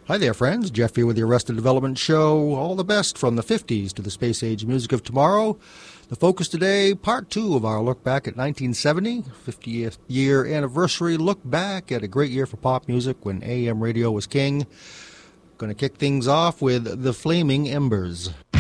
Hi there, friends. Jeff here with the Arrested Development Show. All the best from the 50s to the space age music of tomorrow. The focus today, part 2 of our look back at 1970, 50th year anniversary look back at a great year for pop music when AM radio was king. Going to kick things off with The Flaming Embers.